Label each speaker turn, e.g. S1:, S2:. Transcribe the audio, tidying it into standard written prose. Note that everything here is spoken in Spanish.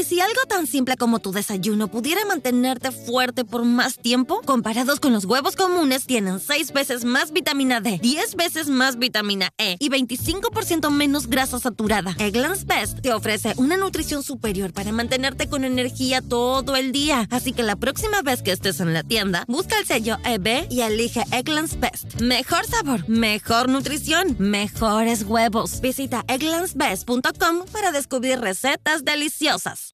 S1: si algo tan simple como tu desayuno pudiera mantenerte fuerte por más tiempo, comparados con los huevos comunes, tienen 6 veces más vitamina D, 10 veces más vitamina E y 25% menos grasa saturada. Eggland's Best te ofrece una nutrición superior para mantenerte con energía todo el día. Así que la próxima vez que estés en la tienda, busca el sello EB y elige Eggland's Best. Mejor sabor, mejor nutrición, mejores huevos. Visita egglandsbest.com para descubrir recetas deliciosas.